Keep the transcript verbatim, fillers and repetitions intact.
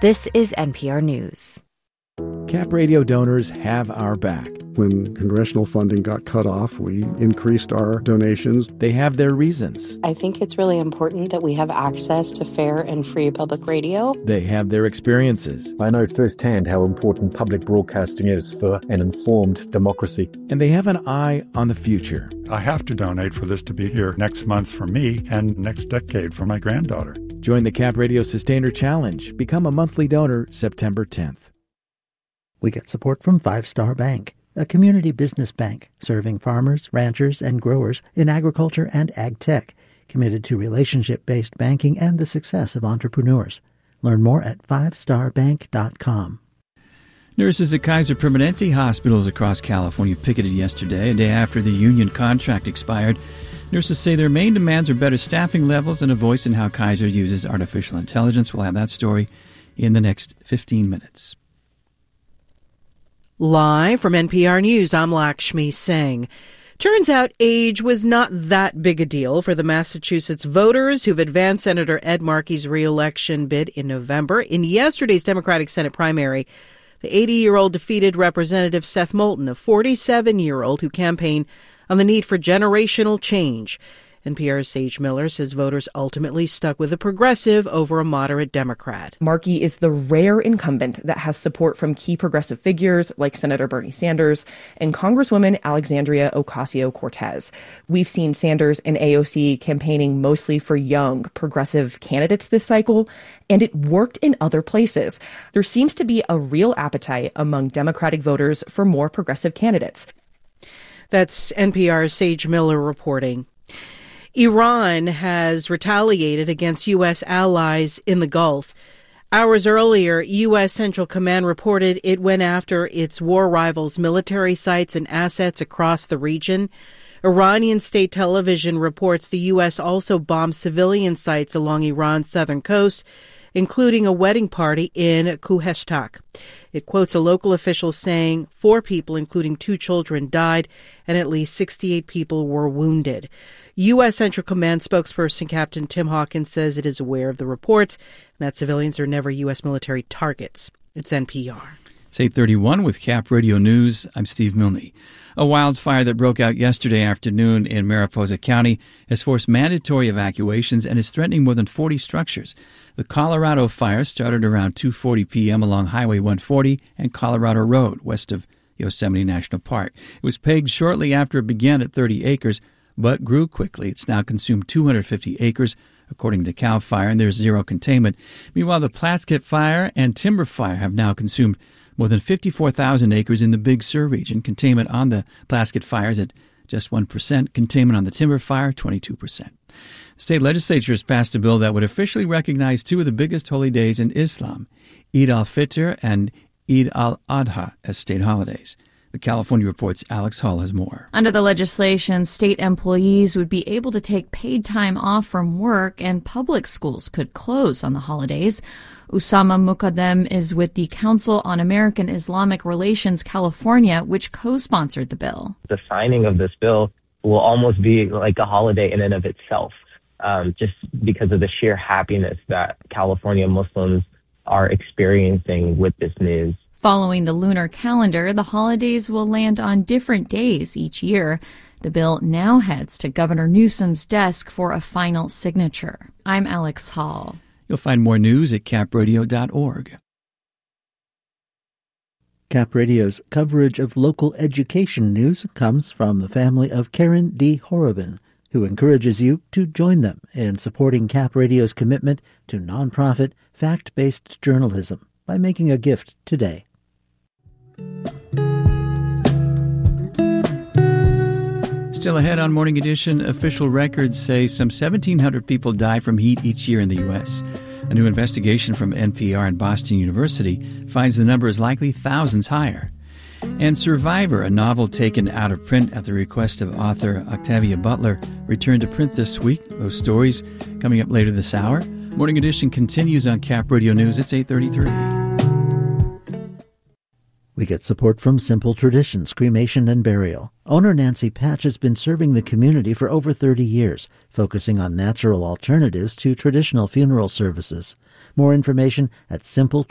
This is N P R News. Cap Radio donors have our back. When congressional funding got cut off, we increased our donations. They have their reasons. I think it's really important that we have access to fair and free public radio. They have their experiences. I know firsthand how important public broadcasting is for an informed democracy. And they have an eye on the future. I have to donate for this to be here next month for me and next decade for my granddaughter. Join the Cap Radio Sustainer Challenge. Become a monthly donor September tenth. We get support from Five Star Bank, a community business bank serving farmers, ranchers, and growers in agriculture and ag tech, committed to relationship-based banking and the success of entrepreneurs. Learn more at five star bank dot com. Nurses at Kaiser Permanente hospitals across California picketed yesterday, a day after the union contract expired. Nurses say their main demands are better staffing levels and a voice in how Kaiser uses artificial intelligence. We'll have that story in the next fifteen minutes. Live from N P R News, I'm Lakshmi Singh. Turns out age was not that big a deal for the Massachusetts voters who've advanced Senator Ed Markey's re-election bid in November. In yesterday's Democratic Senate primary, the eighty-year-old defeated Representative Seth Moulton, a forty-seven-year-old who campaigned on the need for generational change. N P R's Sage Miller says voters ultimately stuck with a progressive over a moderate Democrat. Markey is the rare incumbent that has support from key progressive figures like Senator Bernie Sanders and Congresswoman Alexandria Ocasio-Cortez. We've seen Sanders and A O C campaigning mostly for young, progressive candidates this cycle, and it worked in other places. There seems to be a real appetite among Democratic voters for more progressive candidates. That's N P R's Sage Miller reporting. Iran has retaliated against U S allies in the Gulf. Hours earlier, U S Central Command reported it went after its war rivals' military sites and assets across the region. Iranian state television reports the U S also bombed civilian sites along Iran's southern coast, including a wedding party in Khuzestan. It quotes a local official saying four people, including two children, died and at least sixty-eight people were wounded. U S Central Command spokesperson Captain Tim Hawkins says it is aware of the reports and that civilians are never U S military targets. It's N P R. It's eight thirty-one with Cap Radio News. I'm Steve Milne. A wildfire that broke out yesterday afternoon in Mariposa County has forced mandatory evacuations and is threatening more than forty structures. The Colorado fire started around two forty p.m. along Highway one forty and Colorado Road, west of Yosemite National Park. It was pegged shortly after it began at thirty acres, but grew quickly. It's now consumed two hundred fifty acres, according to CAL FIRE, and there's zero containment. Meanwhile, the Plaskett Fire and Timber Fire have now consumed more than fifty-four thousand acres in the Big Sur region. Containment on the Plaskett fires at just one percent. Containment on the Timber Fire, twenty-two percent. The state legislature has passed a bill that would officially recognize two of the biggest holy days in Islam, Eid al-Fitr and Eid al-Adha, as state holidays. The California Report's Alex Hall has more. Under the legislation, state employees would be able to take paid time off from work, and public schools could close on the holidays. Usama Muqaddam is with the Council on American Islamic Relations California, which co-sponsored the bill. The signing of this bill will almost be like a holiday in and of itself, um, just because of the sheer happiness that California Muslims are experiencing with this news. Following the lunar calendar, the holidays will land on different days each year. The bill now heads to Governor Newsom's desk for a final signature. I'm Alex Hall. You'll find more news at cap radio dot org. Cap Radio's coverage of local education news comes from the family of Karen D. Horobin, who encourages you to join them in supporting Cap Radio's commitment to nonprofit, fact-based journalism by making a gift today. Still ahead on Morning Edition, official records say some seventeen hundred people die from heat each year in the U S. A new investigation from N P R and Boston University finds the number is likely thousands higher. And Survivor, a novel taken out of print at the request of author Octavia Butler, returned to print this week. Those stories coming up later this hour. Morning Edition continues on Cap Radio News. It's eight thirty-three. We get support from Simple Traditions Cremation and Burial. Owner Nancy Patch has been serving the community for over thirty years, focusing on natural alternatives to traditional funeral services. More information at simple